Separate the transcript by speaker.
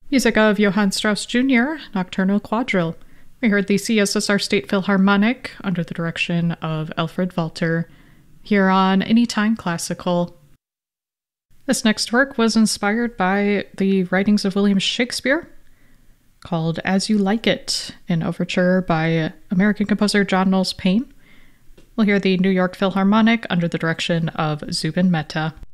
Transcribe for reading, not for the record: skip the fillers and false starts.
Speaker 1: Music of Johann Strauss Jr., Nocturnal Quadrille. We heard the CSSR State Philharmonic under the direction of Alfred Walter, here on Anytime Classical. This next work was inspired by the writings of William Shakespeare, called As You Like It, an overture by American composer John Knowles Paine. We'll hear the New York Philharmonic under the direction of Zubin Mehta.